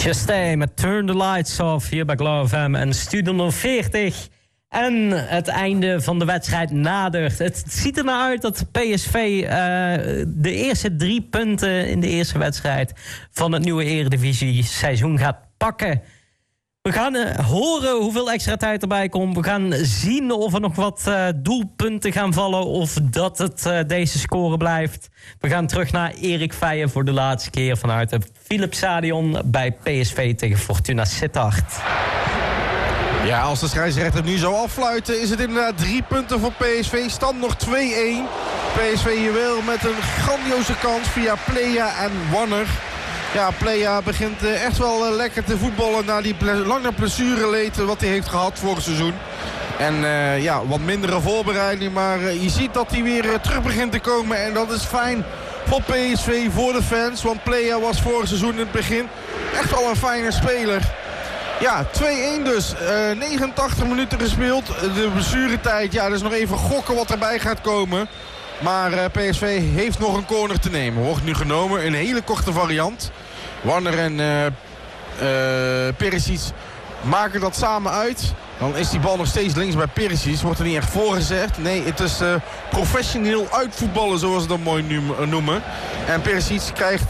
Just Stay met Turn the Lights Off hier bij Glow FM en Studio 40. En het einde van de wedstrijd nadert. Het ziet er nou uit dat PSV de eerste 3 punten in de eerste wedstrijd van het nieuwe Eredivisie-seizoen gaat pakken. We gaan horen hoeveel extra tijd erbij komt. We gaan zien of er nog wat doelpunten gaan vallen of dat het deze score blijft. We gaan terug naar Erik Veijen voor de laatste keer vanuit het Philipsstadion bij PSV tegen Fortuna Sittard. Ja, als de scheidsrechter nu zou affluiten is het inderdaad 3 punten voor PSV. Stand nog 2-1. PSV hier wel met een grandioze kans via Plea en Wanner. Ja, Plea begint echt wel lekker te voetballen na die lange blessureleed wat hij heeft gehad vorig seizoen. En ja, wat mindere voorbereiding, maar je ziet dat hij weer terug begint te komen. En dat is fijn voor PSV, voor de fans. Want Plea was vorig seizoen in het begin echt wel een fijne speler. Ja, 2-1 dus. 89 minuten gespeeld. De blessuretijd, ja, dat is nog even gokken wat erbij gaat komen. Maar PSV heeft nog een corner te nemen. Wordt nu genomen, een hele korte variant. Warner en Perisic maken dat samen uit. Dan is die bal nog steeds links bij Perisic. Wordt er niet echt voorgezegd. Nee, het is professioneel uitvoetballen, zoals ze dat mooi noemen. En Perisic krijgt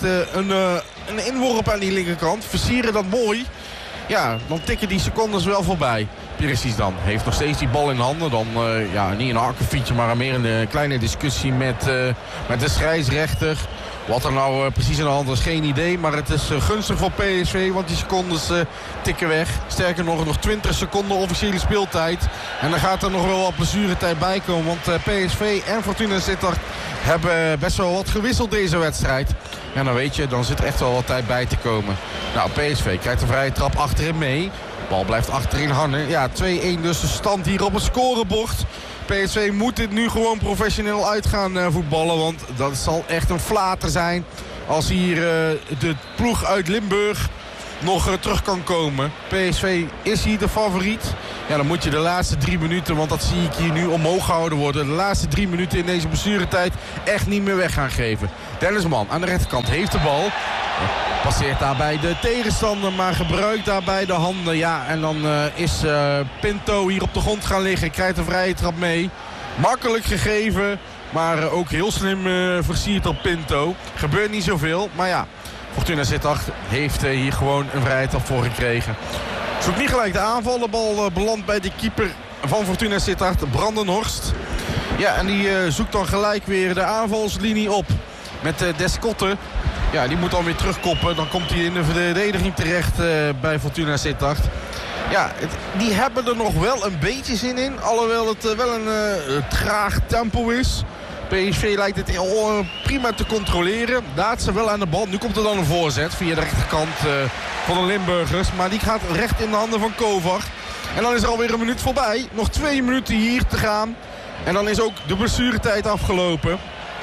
een inworp aan die linkerkant. Versieren dat mooi. Ja, dan tikken die secondes wel voorbij. Perisic dan heeft nog steeds die bal in handen. Dan ja, niet een hakkefietje, maar meer een kleine discussie met de scheidsrechter. Wat er nou precies aan de hand is, geen idee. Maar het is gunstig voor PSV, want die secondes tikken weg. Sterker nog 20 seconden officiële speeltijd. En dan gaat er nog wel wat blessuretijd bij komen. Want PSV en Fortuna Sittard hebben best wel wat gewisseld deze wedstrijd. En dan weet je, dan zit er echt wel wat tijd bij te komen. Nou, PSV krijgt een vrije trap achterin mee. De bal blijft achterin hangen. Ja, 2-1 dus de stand hier op het scorebord. PSV moet dit nu gewoon professioneel uit gaan voetballen. Want dat zal echt een flater zijn als hier de ploeg uit Limburg nog terug kan komen. PSV is hier de favoriet. Ja, dan moet je de laatste 3 minuten, want dat zie ik hier nu omhoog gehouden worden. De laatste 3 minuten in deze blessuretijd echt niet meer weg gaan geven. Dennis Man aan de rechterkant heeft de bal. Passeert daarbij de tegenstander, maar gebruikt daarbij de handen. Ja, en dan is Pinto hier op de grond gaan liggen. Krijgt een vrije trap mee. Makkelijk gegeven, maar ook heel slim versierd op Pinto. Gebeurt niet zoveel, maar ja. Fortuna Sittard heeft hier gewoon een vrije trap voor gekregen. Zoekt niet gelijk de aanval. De bal belandt bij de keeper van Fortuna Sittard, Brandenhorst. Ja, en die zoekt dan gelijk weer de aanvalslinie op met Descotte. Ja, die moet dan weer terugkoppen. Dan komt hij in de verdediging terecht bij Fortuna Sittard. Ja, die hebben er nog wel een beetje zin in. Alhoewel het wel een traag tempo is. PSV lijkt het prima te controleren. Laat ze wel aan de bal. Nu komt er dan een voorzet via de rechterkant van de Limburgers. Maar die gaat recht in de handen van Kovar. En dan is er alweer een minuut voorbij. Nog 2 minuten hier te gaan. En dan is ook de blessuretijd afgelopen.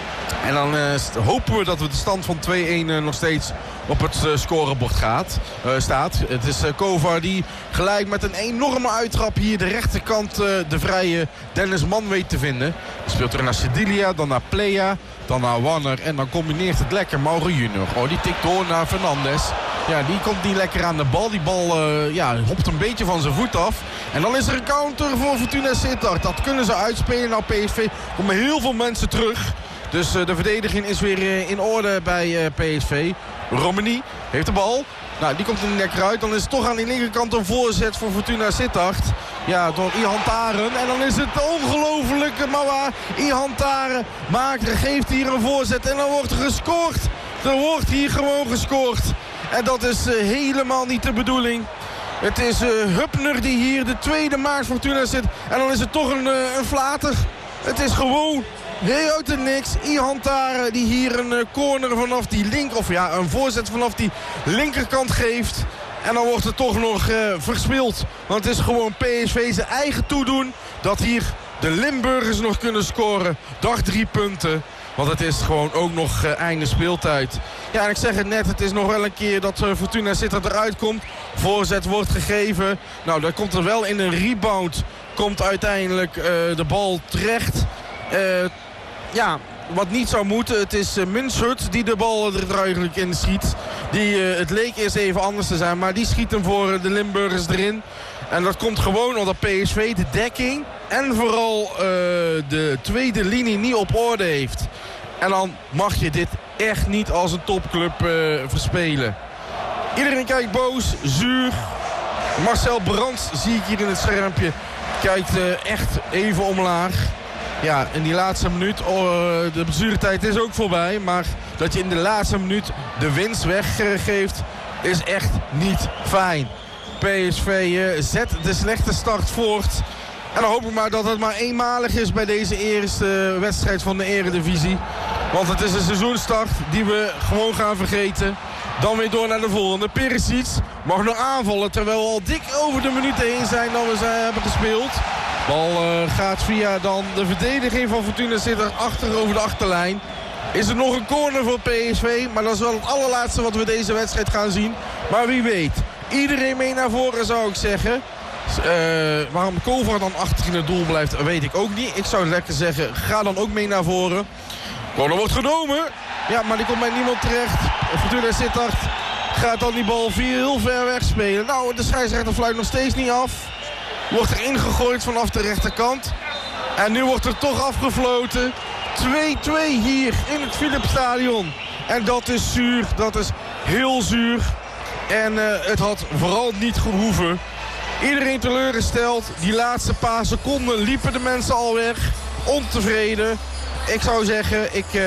En dan hopen we dat we de stand van 2-1 nog steeds op het scorebord staat. Het is Kovar die gelijk met een enorme uittrap hier de rechterkant de vrije Dennis Man weet te vinden. Hij speelt er naar Sedilia, dan naar Plea, dan naar Wanner en dan combineert het lekker Mauro Junior. Oh, die tikt door naar Fernandes. Ja, die komt niet lekker aan de bal. Die bal hopt een beetje van zijn voet af. En dan is er een counter voor Fortuna Sittard. Dat kunnen ze uitspelen. Nou, PSV komen heel veel mensen terug. Dus de verdediging is weer in orde bij PSV. Romani heeft de bal. Nou, die komt er niet lekker uit. Dan is het toch aan die linkerkant een voorzet voor Fortuna Sittard. Ja, door Ihan Taren. En dan is het ongelofelijke Mawa. Ihan Taren geeft hier een voorzet. En dan wordt er gescoord. Er wordt hier gewoon gescoord. En dat is helemaal niet de bedoeling. Het is Hupner die hier de tweede maakt voor Fortuna zit. En dan is het toch een flater. Het is gewoon heel uit het niks. Ihan Taren die hier een corner vanaf die een voorzet vanaf die linkerkant geeft. En dan wordt het toch nog verspeeld. Want het is gewoon PSV zijn eigen toedoen dat hier de Limburgers nog kunnen scoren. Dag 3 punten. Want het is gewoon ook nog einde speeltijd. Ja, en ik zeg het net, het is nog wel een keer dat Fortuna Sittard eruit komt. Voorzet wordt gegeven. Nou, daar komt er wel in een rebound. Komt uiteindelijk de bal terecht. Wat niet zou moeten. Het is Munshut die de bal er eigenlijk in schiet. Het leek eerst even anders te zijn, maar die schiet hem voor de Limburgers erin. En dat komt gewoon omdat PSV de dekking en vooral de tweede linie niet op orde heeft. En dan mag je dit echt niet als een topclub verspelen. Iedereen kijkt boos, zuur. Marcel Brands zie ik hier in het schermpje. Kijkt echt even omlaag. Ja, in die laatste minuut, de blessuretijd is ook voorbij. Maar dat je in de laatste minuut de winst weggeeft, is echt niet fijn. PSV zet de slechte start voort. En dan hoop ik maar dat het maar eenmalig is bij deze eerste wedstrijd van de Eredivisie. Want het is een seizoenstart die we gewoon gaan vergeten. Dan weer door naar de volgende. Perisic mag nog aanvallen terwijl we al dik over de minuten heen zijn dan we ze hebben gespeeld. Bal gaat via dan de verdediging van Fortuna Sittard achter over de achterlijn. Is er nog een corner voor PSV, maar dat is wel het allerlaatste wat we deze wedstrijd gaan zien. Maar wie weet. Iedereen mee naar voren zou ik zeggen. Waarom Kovar dan achter in het doel blijft, weet ik ook niet. Ik zou lekker zeggen, ga dan ook mee naar voren. Corner wordt genomen. Ja, maar die komt bij niemand terecht. Fortuna Sittard gaat dan die bal heel ver weg spelen. Nou, de scheidsrechter fluit nog steeds niet af. Wordt er ingegooid vanaf de rechterkant. En nu wordt er toch afgefloten. 2-2 hier in het Philipsstadion. En dat is zuur. Dat is heel zuur. En het had vooral niet gehoeven. Iedereen teleurgesteld. Die laatste paar seconden liepen de mensen al weg. Ontevreden. Ik zou zeggen,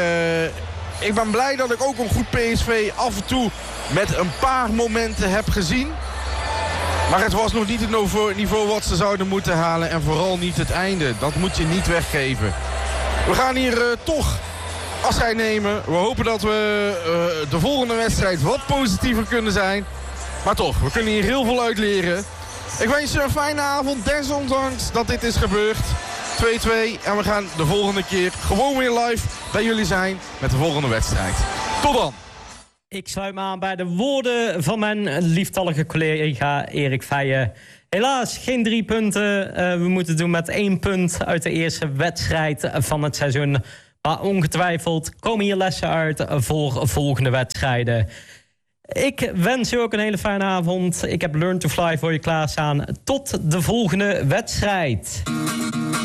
ik ben blij dat ik ook een goed PSV af en toe met een paar momenten heb gezien. Maar het was nog niet het niveau wat ze zouden moeten halen. En vooral niet het einde. Dat moet je niet weggeven. We gaan hier toch afscheid nemen. We hopen dat we de volgende wedstrijd wat positiever kunnen zijn. Maar toch, we kunnen hier heel veel uit leren. Ik wens je een fijne avond, desondanks dat dit is gebeurd. 2-2 en we gaan de volgende keer gewoon weer live bij jullie zijn met de volgende wedstrijd. Tot dan! Ik sluit me aan bij de woorden van mijn lieftallige collega Erik Feijen. Helaas geen 3 punten. We moeten doen met 1 punt uit de eerste wedstrijd van het seizoen. Maar ongetwijfeld komen hier lessen uit voor volgende wedstrijden. Ik wens u ook een hele fijne avond. Ik heb Learn to Fly voor je klaarstaan. Tot de volgende wedstrijd.